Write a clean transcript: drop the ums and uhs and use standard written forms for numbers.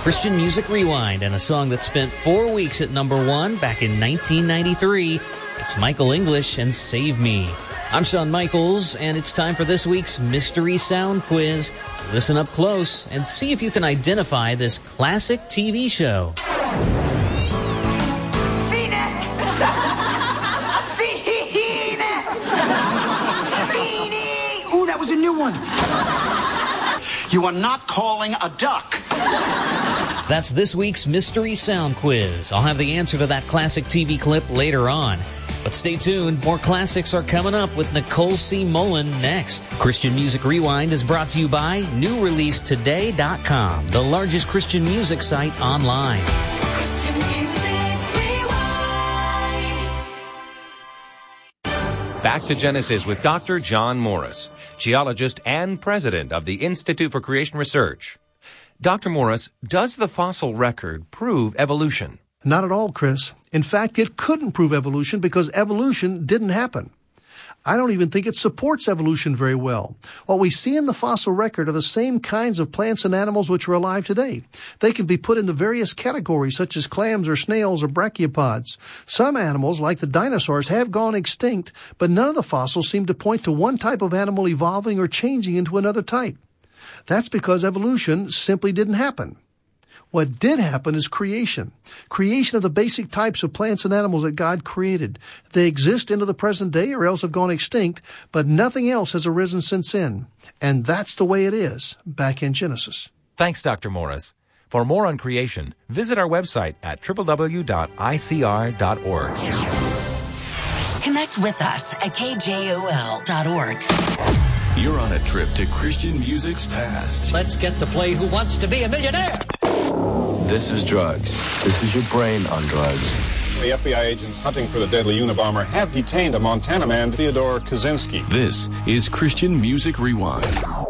Christian Music Rewind, and a song that spent 4 weeks at #1 back in 1993. It's Michael English and Save Me. I'm Shawn Michaels, and it's time for this week's Mystery Sound Quiz. Listen up close and see if you can identify this classic TV show. Ooh, that was a new one. You are not calling a duck. That's this week's Mystery Sound Quiz. I'll have the answer to that classic TV clip later on. But stay tuned, more classics are coming up with Nicole C. Mullen next. Christian Music Rewind is brought to you by NewReleaseToday.com, the largest Christian music site online. Christian Music Rewind. Back to Genesis with Dr. John Morris, geologist and president of the Institute for Creation Research. Dr. Morris, does the fossil record prove evolution? Not at all, Chris. In fact, it couldn't prove evolution because evolution didn't happen. I don't even think it supports evolution very well. What we see in the fossil record are the same kinds of plants and animals which are alive today. They can be put in the various categories such as clams or snails or brachiopods. Some animals, like the dinosaurs, have gone extinct, but none of the fossils seem to point to one type of animal evolving or changing into another type. That's because evolution simply didn't happen. What did happen is creation. Creation of the basic types of plants and animals that God created. They exist into the present day or else have gone extinct, but nothing else has arisen since then. And that's the way it is back in Genesis. Thanks, Dr. Morris. For more on creation, visit our website at www.icr.org. Connect with us at kjol.org. You're on a trip to Christian music's past. Let's get to play Who Wants to Be a Millionaire? This is drugs. This is your brain on drugs. The FBI agents hunting for the deadly Unabomber have detained a Montana man, Theodore Kaczynski. This is Christian Music Rewind.